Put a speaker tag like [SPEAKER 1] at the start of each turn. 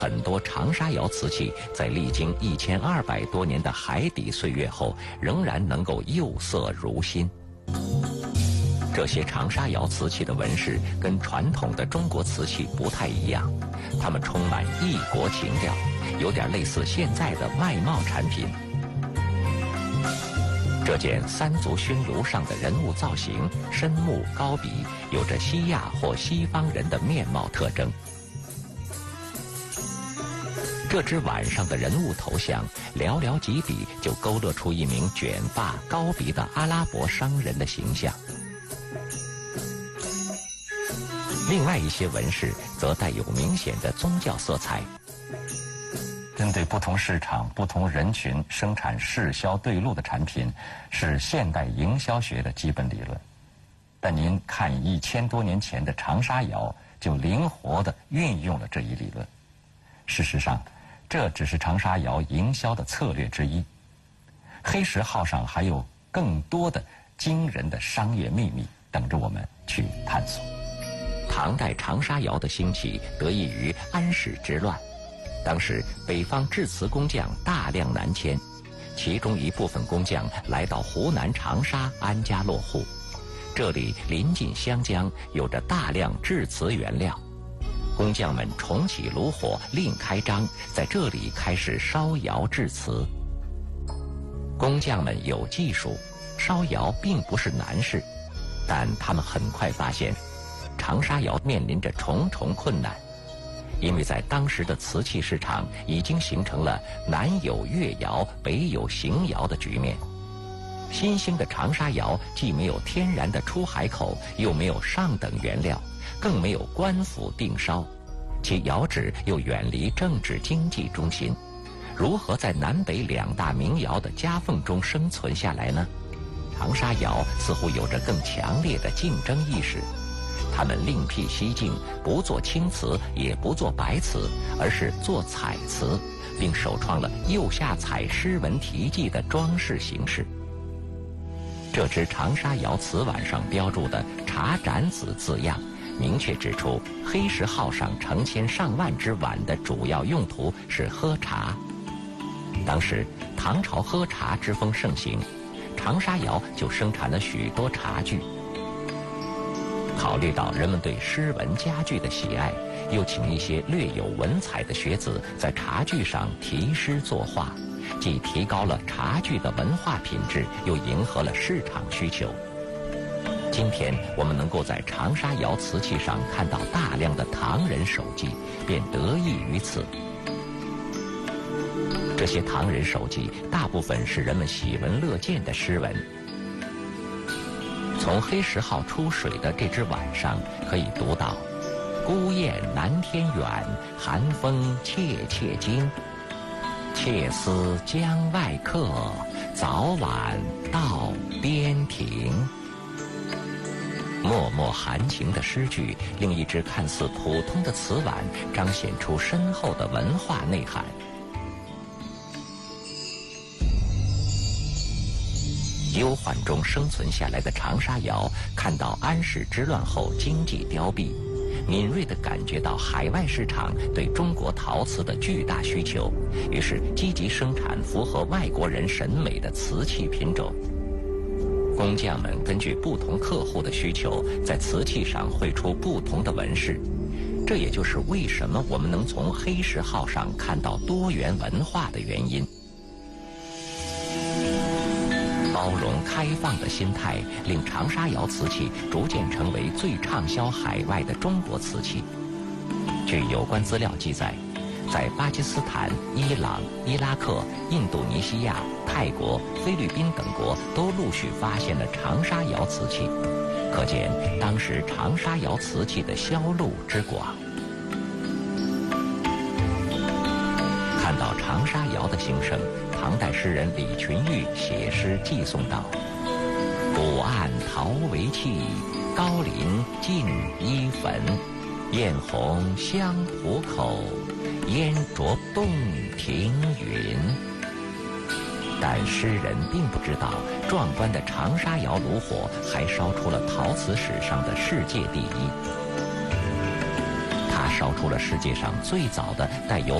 [SPEAKER 1] 很多长沙窑瓷器在历经1200多年的海底岁月后，仍然能够釉色如新。这些长沙窑瓷器的纹饰跟传统的中国瓷器不太一样，它们充满异国情调，有点类似现在的外贸产品。这件三足熏炉上的人物造型深目高鼻，有着西亚或西方人的面貌特征。这只碗上的人物头像，寥寥几笔就勾勒出一名卷发高鼻的阿拉伯商人的形象。另外一些纹饰则带有明显的宗教色彩。针对不同市场、不同人群生产市销对路的产品，是现代营销学的基本理论。但您看1000多年前的长沙窑，就灵活地运用了这一理论。事实上，这只是长沙窑营销的策略之一。黑石号上还有更多的惊人的商业秘密等着我们去探索。唐代长沙窑的兴起得益于安史之乱。当时北方制瓷工匠大量南迁，其中一部分工匠来到湖南长沙安家落户。这里临近湘江，有着大量制瓷原料。工匠们重启炉火，另开张，在这里开始烧窑制瓷。工匠们有技术，烧窑并不是难事，但他们很快发现，长沙窑面临着重重困难，因为在当时的瓷器市场已经形成了南有越窑、北有邢窑的局面。新兴的长沙窑既没有天然的出海口，又没有上等原料，更没有官府定烧，其窑址又远离政治经济中心，如何在南北两大名窑的夹缝中生存下来呢？长沙窑似乎有着更强烈的竞争意识，他们另辟蹊径，不做青瓷，也不做白瓷，而是做彩瓷，并首创了釉下彩诗文题记的装饰形式。这只长沙窑瓷碗上标注的“茶盏子”字样，明确指出黑石号上成千上万只碗的主要用途是喝茶。当时唐朝喝茶之风盛行，长沙窑就生产了许多茶具。考虑到人们对诗文佳句的喜爱，又请一些略有文采的学子在茶具上题诗作画，既提高了茶具的文化品质，又迎合了市场需求。今天我们能够在长沙窑瓷器上看到大量的唐人手迹，便得益于此。这些唐人手迹大部分是人们喜闻乐见的诗文。从黑石号出水的这只碗上可以读到：孤雁南天远，寒风切切惊。妾思江外客，早晚到边庭。脉脉含情的诗句，令一只看似普通的瓷碗彰显出深厚的文化内涵。忧患中生存下来的长沙窑，看到安史之乱后经济凋敝，敏锐地感觉到海外市场对中国陶瓷的巨大需求，于是积极生产符合外国人审美的瓷器品种。工匠们根据不同客户的需求，在瓷器上绘出不同的纹饰，这也就是为什么我们能从黑石号上看到多元文化的原因。包容开放的心态，令长沙窑瓷器逐渐成为最畅销海外的中国瓷器。据有关资料记载，在巴基斯坦、伊朗、伊拉克、印度尼西亚、泰国、菲律宾等国都陆续发现了长沙窑瓷器，可见当时长沙窑瓷器的销路之广。看到长沙窑的兴盛，唐代诗人李群玉写诗寄颂道：古岸陶为器，高林尽衣粉。艳红香浦口，烟浊洞庭云。但诗人并不知道，壮观的长沙窑炉火还烧出了陶瓷史上的世界第一。它烧出了世界上最早的带有